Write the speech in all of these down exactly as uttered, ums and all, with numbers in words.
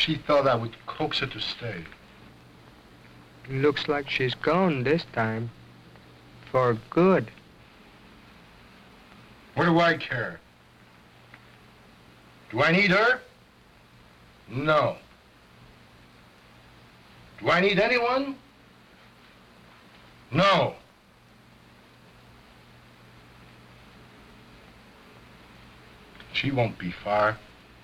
She thought I would coax her to stay. Looks like she's gone this time. For good. What do I care? Do I need her? No. Do I need anyone? No. She won't be far.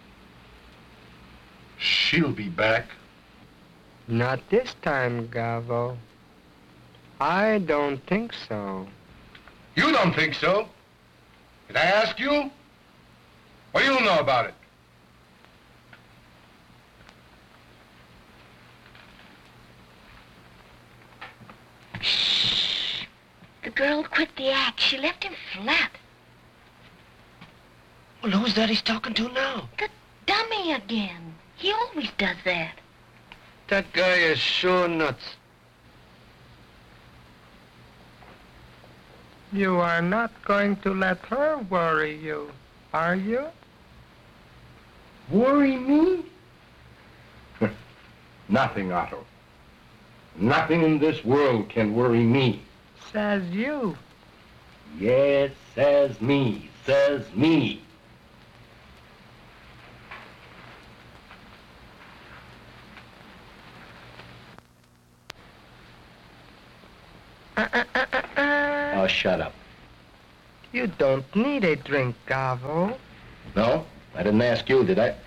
She'll be back. Not this time, Gavo. I don't think so. You don't think so? Did I ask you? What do you know about it? Shh. The girl quit the act. She left him flat. Well, who's that he's talking to now? The dummy again. He always does that. That guy is sure nuts. You are not going to let her worry you, are you? Worry me? Nothing, Otto. Nothing in this world can worry me. Says you. Yes, says me, says me. Uh, uh, uh, uh, uh. Oh, shut up. You don't need a drink, Gavo. No? I didn't ask you, did I?